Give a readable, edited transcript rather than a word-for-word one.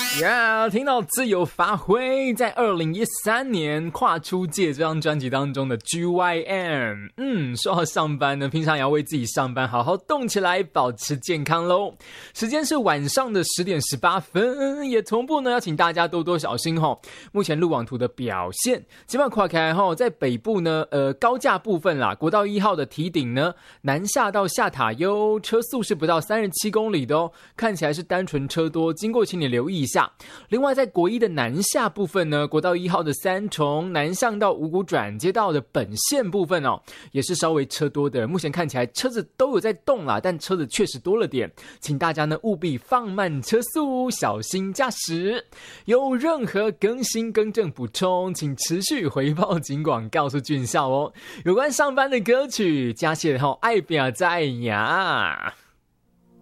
听到自由发挥在2013年跨出界这张专辑当中的 GYM。 说到上班呢，平常也要为自己上班好好动起来，保持健康咯。时间是晚上的10点18分，也同步呢要请大家多多小心吼。目前路网图的表现，基本上跨开吼，在北部呢高架部分啦，国道1号的堤顶呢南下到下塔悠，车速是不到37公里的哦，看起来是单纯车多，经过请你留意一下。另外在国一的南下部分呢，国道1号的三重南向到五股转接道的本线部分哦，也是稍微车多的，目前看起来车子都有在动啦，但车子确实多了点，请大家呢务必放慢车速，小心驾驶。有任何更新更正补充，请持续回报警广告诉俊孝哦。有关上班的歌曲，加谢爱拼才会赢。